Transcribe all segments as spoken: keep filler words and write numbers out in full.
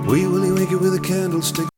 Wee Willie Winky with a candlestick.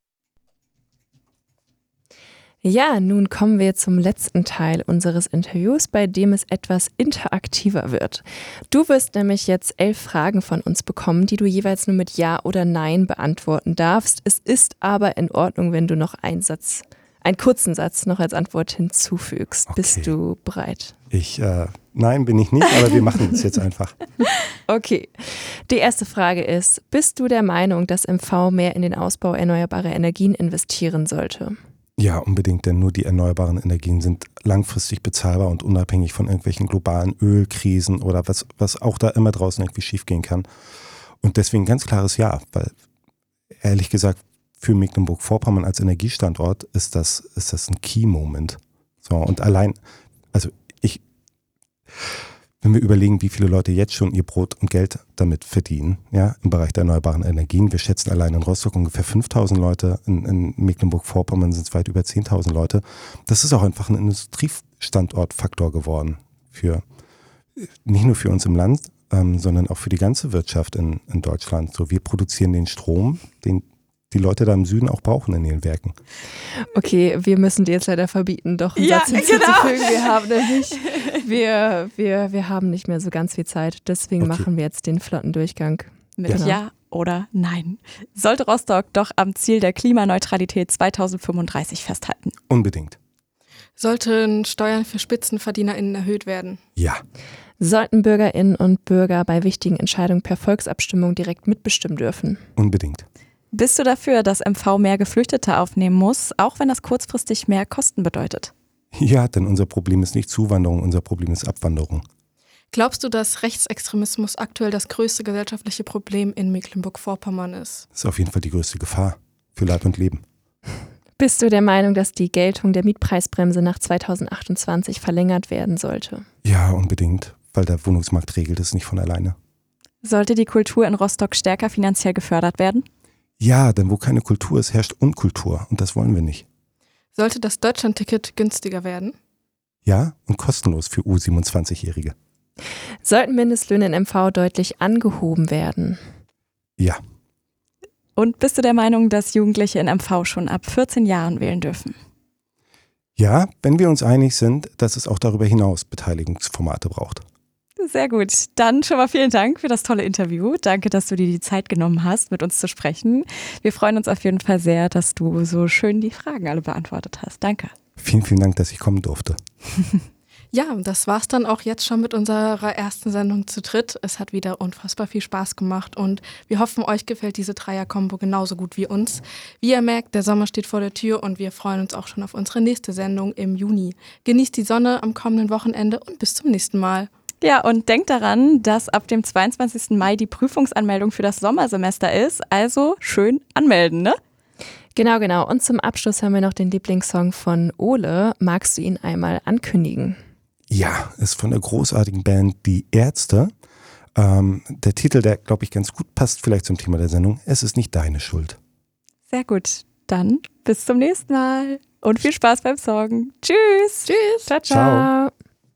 Ja, nun kommen wir zum letzten Teil unseres Interviews, bei dem es etwas interaktiver wird. Du wirst nämlich jetzt elf Fragen von uns bekommen, die du jeweils nur mit Ja oder Nein beantworten darfst. Es ist aber in Ordnung, wenn du noch einen Satz, einen kurzen Satz noch als Antwort hinzufügst. Okay. Bist du bereit? Ich, äh, nein, bin ich nicht, aber wir machen es jetzt einfach. Okay. Die erste Frage ist, bist du der Meinung, dass M V mehr in den Ausbau erneuerbarer Energien investieren sollte? Ja, unbedingt, denn nur die erneuerbaren Energien sind langfristig bezahlbar und unabhängig von irgendwelchen globalen Ölkrisen oder was, was auch da immer draußen irgendwie schiefgehen kann. Und deswegen ganz klares Ja, weil ehrlich gesagt, für Mecklenburg-Vorpommern als Energiestandort ist das, ist das ein Key-Moment. So, und allein, also ich, wenn wir überlegen, wie viele Leute jetzt schon ihr Brot und Geld damit verdienen, ja, im Bereich der erneuerbaren Energien. Wir schätzen allein in Rostock ungefähr fünftausend Leute, in, in Mecklenburg-Vorpommern sind es weit über zehntausend Leute. Das ist auch einfach ein Industriestandortfaktor geworden. Für, nicht nur für uns im Land, ähm, sondern auch für die ganze Wirtschaft in, in Deutschland. So, wir produzieren den Strom, den die Leute da im Süden auch brauchen in ihren Werken. Okay, wir müssen dir jetzt leider verbieten, doch einen Ja, Satz hinzuzufügen. Wir haben nämlich, wir, wir, wir haben nicht mehr so ganz viel Zeit. Deswegen Okay. machen wir jetzt den flotten Durchgang. Mit Genau. Ja oder Nein. Sollte Rostock doch am Ziel der Klimaneutralität zweitausendfünfunddreißig festhalten? Unbedingt. Sollten Steuern für SpitzenverdienerInnen erhöht werden? Ja. Sollten Bürgerinnen und Bürger bei wichtigen Entscheidungen per Volksabstimmung direkt mitbestimmen dürfen? Unbedingt. Bist du dafür, dass M V mehr Geflüchtete aufnehmen muss, auch wenn das kurzfristig mehr Kosten bedeutet? Ja, denn unser Problem ist nicht Zuwanderung, unser Problem ist Abwanderung. Glaubst du, dass Rechtsextremismus aktuell das größte gesellschaftliche Problem in Mecklenburg-Vorpommern ist? Das ist auf jeden Fall die größte Gefahr für Leib und Leben. Bist du der Meinung, dass die Geltung der Mietpreisbremse nach zweitausendachtundzwanzig verlängert werden sollte? Ja, unbedingt, weil der Wohnungsmarkt regelt es nicht von alleine. Sollte die Kultur in Rostock stärker finanziell gefördert werden? Ja, denn wo keine Kultur ist, herrscht Unkultur und das wollen wir nicht. Sollte das Deutschlandticket günstiger werden? Ja, und kostenlos für U siebenundzwanzig-Jährige. Sollten Mindestlöhne in M V deutlich angehoben werden? Ja, Und bist du der Meinung, dass Jugendliche in M V schon ab vierzehn Jahren wählen dürfen? ja, wenn wir uns einig sind, dass es auch darüber hinaus Beteiligungsformate braucht. Sehr gut. Dann schon mal vielen Dank für das tolle Interview. Danke, dass du dir die Zeit genommen hast, mit uns zu sprechen. Wir freuen uns auf jeden Fall sehr, dass du so schön die Fragen alle beantwortet hast. Danke. Vielen, vielen Dank, dass ich kommen durfte. Ja, das war's dann auch jetzt schon mit unserer ersten Sendung zu dritt. Es hat wieder unfassbar viel Spaß gemacht und wir hoffen, euch gefällt diese Dreier-Kombo genauso gut wie uns. Wie ihr merkt, der Sommer steht vor der Tür und wir freuen uns auch schon auf unsere nächste Sendung im Juni. Genießt die Sonne am kommenden Wochenende und bis zum nächsten Mal. Ja, und denkt daran, dass ab dem zweiundzwanzigsten Mai die Prüfungsanmeldung für das Sommersemester ist. Also schön anmelden, ne? Genau, genau. Und zum Abschluss haben wir noch den Lieblingssong von Ole. Magst du ihn einmal ankündigen? Ja, ist von der großartigen Band Die Ärzte. Ähm, der Titel, der, glaube ich, ganz gut passt vielleicht zum Thema der Sendung. Es ist nicht deine Schuld. Sehr gut. Dann bis zum nächsten Mal und viel Spaß beim Song. Tschüss. Tschüss. Ciao, ciao. Ciao.